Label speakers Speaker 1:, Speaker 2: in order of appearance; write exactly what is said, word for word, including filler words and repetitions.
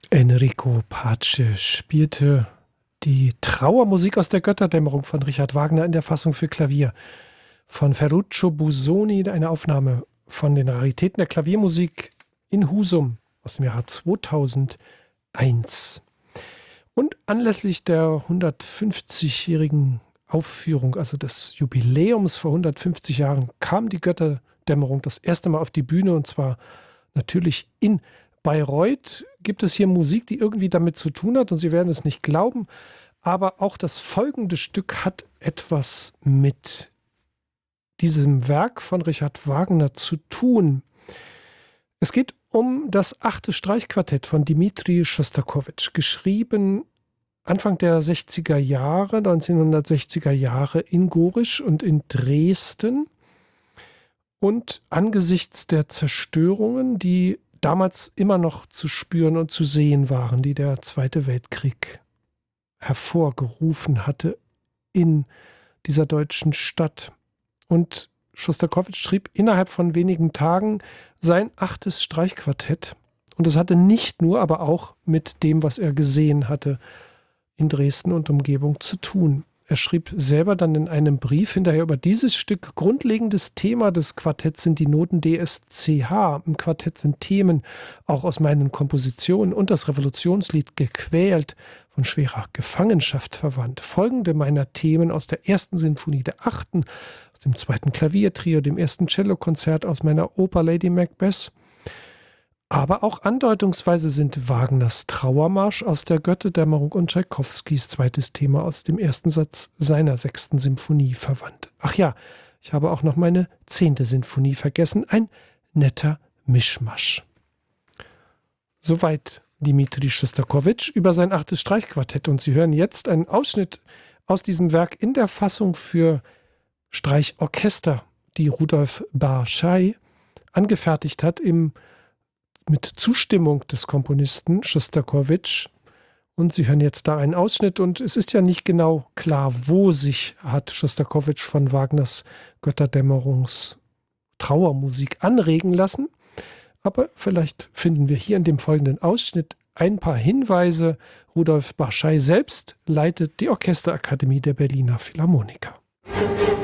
Speaker 1: Enrico Pace spielte die Trauermusik aus der Götterdämmerung von Richard Wagner in der Fassung für Klavier von Ferruccio Busoni, eine Aufnahme von den Raritäten der Klaviermusik in Husum aus dem Jahr zweitausendeins. Und anlässlich der hundertfünfzigjährigen Aufführung, also des Jubiläums vor hundertfünfzig Jahren, kam die Götterdämmerung das erste Mal auf die Bühne, und zwar natürlich in Bayreuth. Gibt es hier Musik, die irgendwie damit zu tun hat, und Sie werden es nicht glauben, aber auch das folgende Stück hat etwas mit diesem Werk von Richard Wagner zu tun. Es geht um das achte Streichquartett von Dmitri Schostakowitsch, geschrieben Anfang der sechziger Jahre, neunzehnhundertsechziger Jahre in Gorisch und in Dresden. Und angesichts der Zerstörungen, die damals immer noch zu spüren und zu sehen waren, die der Zweite Weltkrieg hervorgerufen hatte in dieser deutschen Stadt. Und Schostakowitsch schrieb innerhalb von wenigen Tagen sein achtes Streichquartett. Und es hatte nicht nur, aber auch mit dem, was er gesehen hatte, in Dresden und Umgebung zu tun. Er schrieb selber dann in einem Brief hinterher über dieses Stück: Grundlegendes Thema des Quartetts sind die Noten D S C H. Im Quartett sind Themen auch aus meinen Kompositionen und das Revolutionslied Gequält von schwerer Gefangenschaft verwandt. Folgende meiner Themen aus der ersten Sinfonie, der achten, aus dem zweiten Klaviertrio, dem ersten Cellokonzert aus meiner Oper Lady Macbeth. Aber auch andeutungsweise sind Wagners Trauermarsch aus der Götterdämmerung und Tschaikowskis zweites Thema aus dem ersten Satz seiner sechsten Symphonie verwandt. Ach ja, ich habe auch noch meine zehnte Sinfonie vergessen, ein netter Mischmasch. Soweit Dmitri Schostakowitsch über sein achtes Streichquartett, und Sie hören jetzt einen Ausschnitt aus diesem Werk in der Fassung für Streichorchester, die Rudolf Barschai angefertigt hat im mit Zustimmung des Komponisten Schostakowitsch. Und Sie hören jetzt da einen Ausschnitt, und es ist ja nicht genau klar, wo sich hat Schostakowitsch von Wagners Götterdämmerungs Trauermusik anregen lassen. Aber vielleicht finden wir hier in dem folgenden Ausschnitt ein paar Hinweise. Rudolf Barschai selbst leitet die Orchesterakademie der Berliner Philharmoniker.